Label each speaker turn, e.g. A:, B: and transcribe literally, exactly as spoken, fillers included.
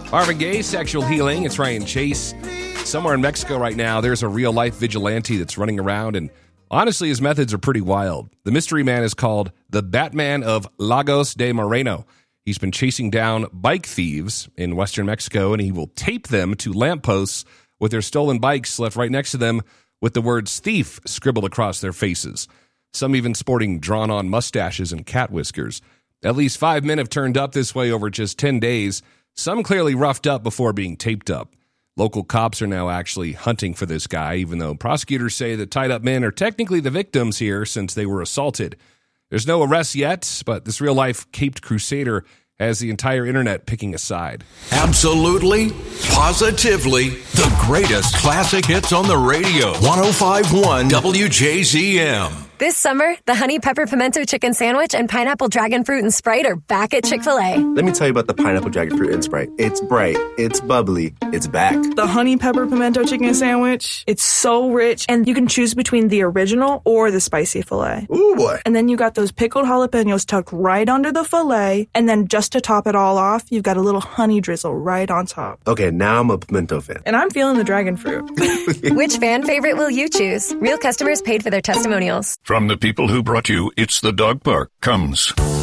A: Marvin Gaye, Sexual Healing. It's Ryan Chase. Somewhere in Mexico right now, there's a real-life vigilante that's running around, and honestly, his methods are pretty wild. The mystery man is called the Batman of Lagos de Moreno. He's been chasing down bike thieves in western Mexico, and he will tape them to lampposts with their stolen bikes left right next to them with the words thief scribbled across their faces. Some even sporting drawn-on mustaches and cat whiskers. At least five men have turned up this way over just ten days, some clearly roughed up before being taped up. Local cops are now actually hunting for this guy, even though prosecutors say the tied-up men are technically the victims here since they were assaulted. There's no arrests yet, but this real-life caped crusader has the entire internet picking a side.
B: Absolutely, positively, the greatest classic hits on the radio. one oh five point one W J Z M.
C: This summer, the Honey Pepper Pimento Chicken Sandwich and Pineapple Dragon Fruit and Sprite are back at Chick-fil-A.
D: Let me tell you about the Pineapple Dragon Fruit and Sprite. It's bright, it's bubbly, it's back.
E: The Honey Pepper Pimento Chicken Sandwich, it's so rich, and you can choose between the original or the spicy filet.
D: Ooh, boy.
E: And then you got those pickled jalapenos tucked right under the filet, and then just to top it all off, you've got a little honey drizzle right on top.
D: Okay, now I'm a pimento fan.
E: And I'm feeling the dragon fruit.
C: Which fan favorite will you choose? Real customers paid for their testimonials.
B: From the people who brought you It's the Dog Park comes